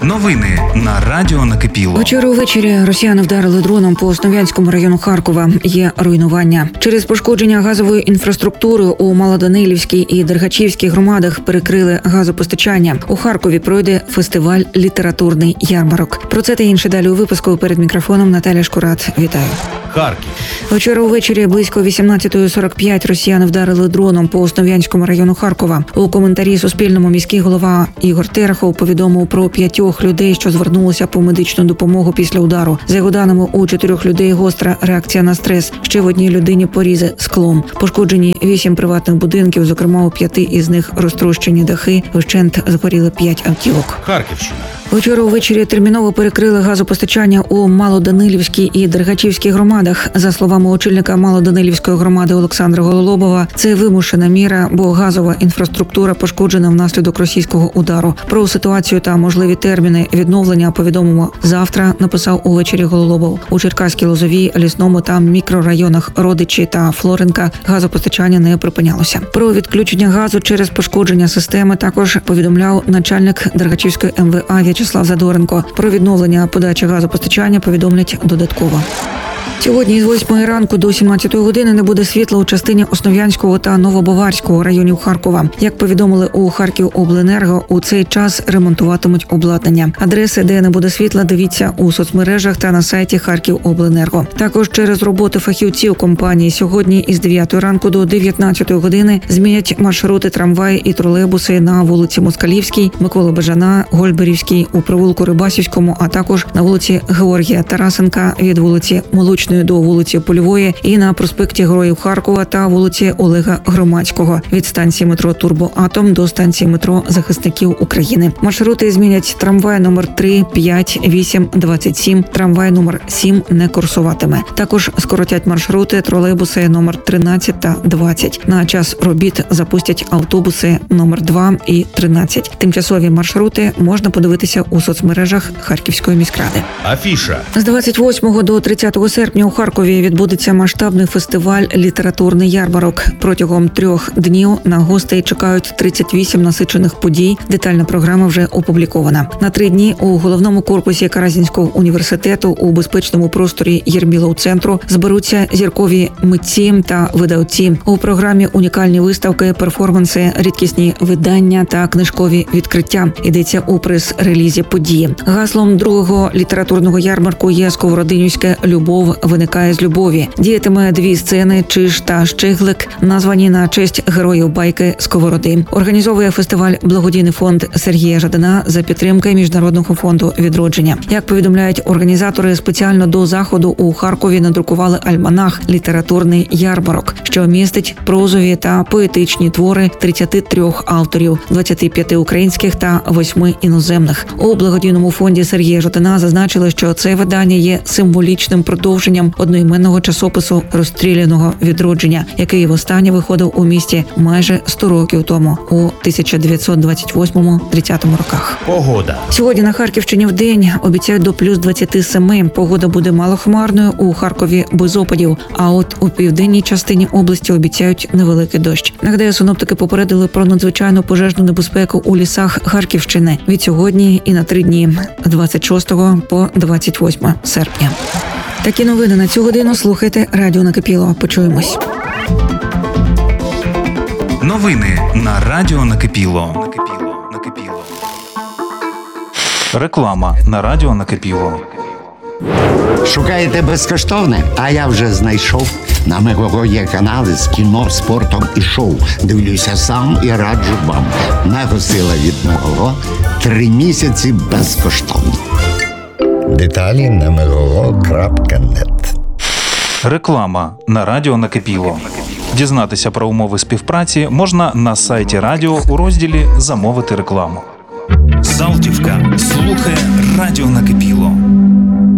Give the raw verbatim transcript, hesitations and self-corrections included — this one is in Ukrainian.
Новини на Радіо Накипіло. Вчора увечері росіяни вдарили дроном по Основ'янському району Харкова. Є руйнування. Через пошкодження газової інфраструктури у Малоданилівській і Дергачівській громадах перекрили газопостачання. У Харкові пройде фестиваль «Літературний ярмарок». Про це та інше далі у випуску. Перед мікрофоном Наталя Шкурат. Вітаю. Харків. Вчора увечері близько вісімнадцятої сорок п'ять росіяни вдарили дроном по Основ'янському району Харкова. У коментарі Суспільному міський голова Ігор Терехов повідомив про п'ятьох людей, що звернулися по медичну допомогу після удару. За його даними, у чотирьох людей гостра реакція на стрес. Ще в одній людині порізи склом. Пошкоджені вісім приватних будинків, зокрема у п'яти із них розтрощені дахи. Вщент згоріли п'ять автівок. Харківщина. Вчора увечері терміново перекрили газопостачання у Малоданилівській і Дергачівській громадах. За словами очільника Малоданилівської громади Олександра Гололобова, це вимушена міра, бо газова інфраструктура пошкоджена внаслідок російського удару. Про ситуацію та можливі терміни відновлення повідомимо завтра, написав увечері Гололобов. У Черкаській, Лозовій, Лісному та мікрорайонах Родичі та Флоренка газопостачання не припинялося. Про відключення газу через пошкодження системи також повідомляв начальник Дергачівської ем ве а В'ячеслав Задоренко. Про відновлення подачі газопостачання повідомлять додатково. Сьогодні з восьмої ранку до сімнадцятої години не буде світла у частині Основ'янського та Новобаварського районів Харкова. Як повідомили у Харківобленерго, у цей час ремонтуватимуть обладнання. Адреси, де не буде світла, дивіться у соцмережах та на сайті Харківобленерго. Також через роботи фахівців компанії сьогодні із дев'ятої ранку до дев'ятнадцятої години змінять маршрути трамваї і тролейбуси на вулиці Москалівській, Миколи Бажана, Гольберівській, у провулку Рибасівському, а також на вулиці Георгія Тарасенка від вулиці Молочної до вулиці Польової і на проспекті Героїв Харкова та вулиці Олега Громадського від станції метро Турбоатом до станції метро Захисників України. Маршрути змінять: трамвай номер три, п'ять, вісім, двадцять сім, трамвай номер сім не курсуватиме. Також скоротять маршрути тролейбуси номер тринадцять та двадцять. На час робіт запустять автобуси номер два і тринадцять. Тимчасові маршрути можна подивитися у соцмережах Харківської міськради. Афіша. З двадцять восьмого до тридцятого серпня у Харкові відбудеться масштабний фестиваль «Літературний ярмарок». Протягом трьох днів на гостей чекають тридцять вісім насичених подій. Детальна програма вже опублікована. На три дні у головному корпусі Каразінського університету у безпечному просторі Єрмілов-центру зберуться зіркові митці та видавці. У програмі унікальні виставки, перформанси, рідкісні видання та книжкові відкриття. Йдеться у прес-релізі події. Гаслом другого літературного ярмарку є сковородинівське «Любов виникає з любові». Діятиме дві сцени «Чиж» та «Щиглик», названі на честь героїв байки «Сковороди». Організовує фестиваль благодійний фонд Сергія Жадана за підтримки Міжнародного фонду відродження. Як повідомляють організатори, спеціально до заходу у Харкові надрукували альманах «Літературний ярмарок», що містить прозові та поетичні твори тридцяти трьох авторів, двадцяти п'яти українських та восьми іноземних. У благодійному фонді Сергія Жадана зазначили, що це видання є символічним продовженням одноіменного часопису «Розстріляного відродження», який востаннє виходив у місті майже сто років тому, у тисяча дев'ятсот двадцять восьмому - тридцятому роках. Погода. Сьогодні на Харківщині вдень обіцяють до плюс двадцяти семи. Погода буде малохмарною, у Харкові без опадів, а от у південній частині області обіцяють невеликий дощ. Нагадаю, синоптики попередили про надзвичайну пожежну небезпеку у лісах Харківщини від сьогодні і на три дні – двадцять шостого по двадцять восьме серпня. Такі новини на цю годину слухайте Радіо Накипіло. Почуємось. Новини на Радіо Накипіло. Накипіло. Накипіло. Реклама на Радіо Накипіло. Шукаєте безкоштовне? А я вже знайшов. На Мегого є канали з кіно, спортом і шоу. Дивлюся сам і раджу вам. Мегосила від Мегого. Три місяці безкоштовно. Деталі на мегого крапка нет. Реклама на Радіо Накипіло. Дізнатися про умови співпраці можна на сайті радіо у розділі «Замовити рекламу». Салтівка слухає Радіо Накипіло.